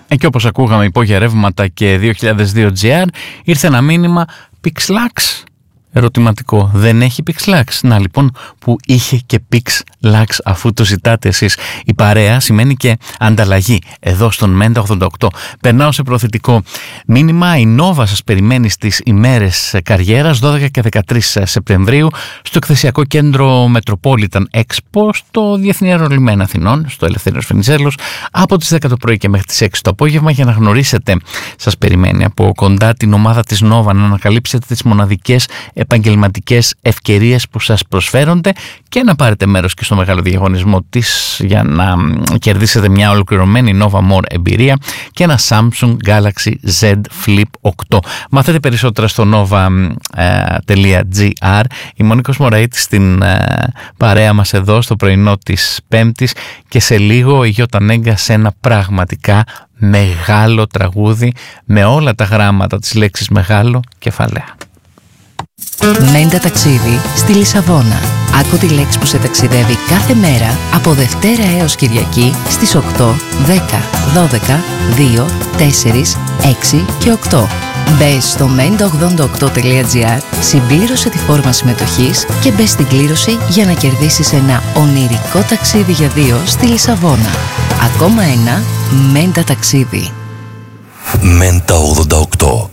Και όπως ακούγαμε υπόγεια ρεύματα και 2002 GR, ήρθε ένα μήνυμα Pixlax. Ερωτηματικό, δεν έχει Pixlax? Να λοιπόν που είχε και Pixlax, αφού το ζητάτε εσείς. Η παρέα σημαίνει και ανταλλαγή εδώ στον Μέντα 88. Περνάω σε προθετικό μήνυμα. Η Nova σας περιμένει στις ημέρες καριέρας 12 και 13 Σεπτεμβρίου στο εκθεσιακό κέντρο Metropolitan Expo στο Διεθνή Αερολιμένα Αθηνών, στο Ελευθέριος Βενιζέλος, από τις 10 το πρωί και μέχρι τις 6 το απόγευμα, για να γνωρίσετε, σας περιμένει από κοντά, την ομάδα της Nova, να ανακαλύψετε τις μοναδικές επαγγελματικές ευκαιρίες που σας προσφέρονται και να πάρετε μέρος και στο μεγάλο διαγωνισμό της για να κερδίσετε μια ολοκληρωμένη Nova More εμπειρία και ένα Samsung Galaxy Z Flip 8. Μαθαίνετε περισσότερα στο nova.gr. Η Μονίκος Μωραΐτης στην παρέα μας εδώ στο πρωινό της Πέμπτης, και σε λίγο η Γιώτα Νέγκα σε ένα πραγματικά μεγάλο τραγούδι με όλα τα γράμματα της λέξης μεγάλο κεφαλαία. Μέντα ταξίδι στη Λισαβόνα. Άκου τη λέξη που σε ταξιδεύει κάθε μέρα από Δευτέρα έως Κυριακή στις 8, 10, 12, 2, 4, 6 και 8. Μπες στο menda88.gr, συμπλήρωσε τη φόρμα συμμετοχής και μπες στην κλήρωση για να κερδίσεις ένα ονειρικό ταξίδι για δύο στη Λισαβόνα. Ακόμα ένα Μέντα ταξίδι. Μέντα 88.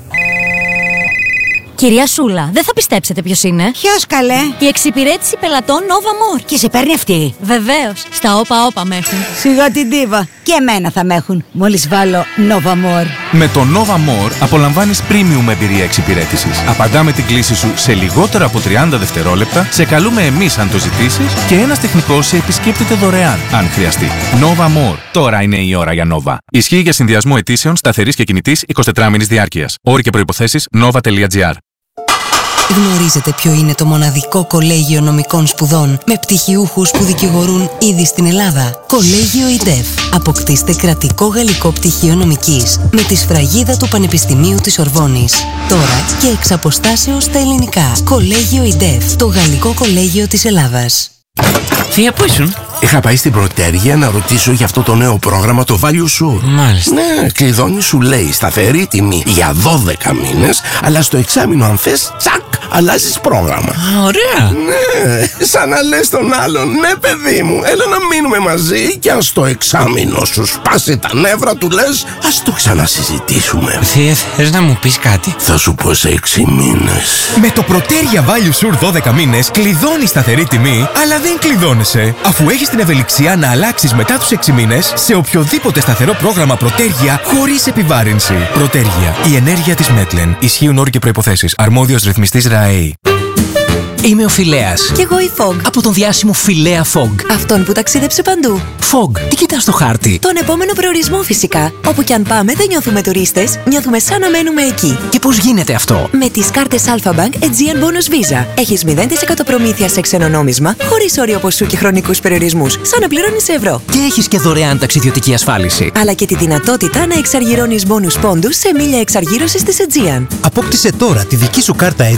Κυρία Σούλα, δεν θα πιστέψετε ποιος είναι. Ποιος, καλέ? Η εξυπηρέτηση πελατών Nova More. Και σε παίρνει αυτή? Βεβαίως, στα όπα με έχουν. Σιγά την ντίβα. Και εμένα θα με έχουν, μόλις βάλω Nova More. Με το Nova More απολαμβάνεις premium εμπειρία εξυπηρέτησης. Απαντάμε την κλήση σου σε λιγότερα από 30 δευτερόλεπτα, σε καλούμε εμείς αν το ζητήσεις και ένας τεχνικός σε επισκέπτεται δωρεάν, αν χρειαστεί. Nova More. Τώρα είναι η ώρα για Nova. Ισχύει για συνδυασμό αιτήσεων σταθερής και κινητής 24 μήνης διάρκειας. Όροι και προϋποθέσεις nova.gr. Γνωρίζετε ποιο είναι το μοναδικό κολέγιο νομικών σπουδών με πτυχιούχους που δικηγορούν ήδη στην Ελλάδα? Κολέγιο ΙΝΤΕΦ. Αποκτήστε κρατικό γαλλικό πτυχίο νομικής με τη σφραγίδα του Πανεπιστημίου της Ορβόνης. Τώρα και εξ αποστάσεως στα ελληνικά. Κολέγιο ΙΝΤΕΦ. Το γαλλικό κολέγιο της Ελλάδας. Θεία, πού ήσουν? Είχα πάει στην Πρωτέργεια να ρωτήσω για αυτό το νέο πρόγραμμα, το Value Sure. Μάλιστα. Ναι, κλειδώνει, σου λέει σταθερή τιμή για 12 μήνες, αλλά στο εξάμηνο αν θες, τσακ, αλλάζεις πρόγραμμα. Ωραία. Ναι, σαν να λες τον άλλον, ναι παιδί μου, έλα να μείνουμε μαζί και αν στο εξάμηνο σου σπάσει τα νεύρα, του λες, ας το ξανασυζητήσουμε. Θεία, θες να μου πεις κάτι? Θα σου πω σε 6 μήνες. Με το Πρωτέργεια Value Sure 12 μήνες κλειδώνει σταθερή τιμή, αλλά δεν κλειδώνεσαι, αφού έχεις την ευελιξία να αλλάξεις μετά τους 6 μήνες σε οποιοδήποτε σταθερό πρόγραμμα Πρωτέργεια χωρίς επιβάρυνση. Πρωτέργεια. Η ενέργεια της Μέτλεν. Ισχύουν όροι και προϋποθέσεις. Αρμόδιος ρυθμιστής ΡΑΕΗ. Είμαι ο Φιλέας. Κι εγώ η Fog. Από τον διάσημο Φιλέα Fog. Αυτόν που ταξίδεψε παντού. Fog, τι κοιτάς στο χάρτη? Τον επόμενο προορισμό φυσικά. Όπου κι αν πάμε δεν νιώθουμε τουρίστες, νιώθουμε σαν να μένουμε εκεί. Και πώς γίνεται αυτό? Με τις κάρτες Alpha-Bank Aegean Bonus Visa. Έχεις 0% προμήθεια σε ξένο νόμισμα, χωρίς όριο ποσού και χρονικούς περιορισμούς, σαν να πληρώνεις ευρώ. Και έχεις και δωρεάν ταξιδιωτική ασφάλιση. Αλλά και τη δυνατότητα να εξαργυρώνεις bonus πόντους σε μίλια εξαργύρωσης της Aegean. Απόκτησε τώρα τη δική σου κάρτα